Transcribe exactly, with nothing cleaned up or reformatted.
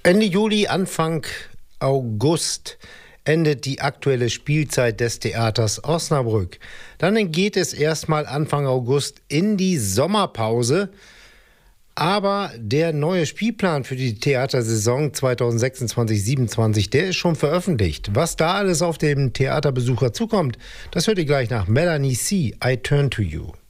Ende Juli, Anfang August endet die aktuelle Spielzeit des Theaters Osnabrück. Dann geht es erstmal Anfang August in die Sommerpause. Aber der neue Spielplan für die Theatersaison zweitausendsechsundzwanzig siebenundzwanzig, der ist schon veröffentlicht. Was da alles auf den Theaterbesucher zukommt, das hört ihr gleich nach Melanie C. I Turn to You.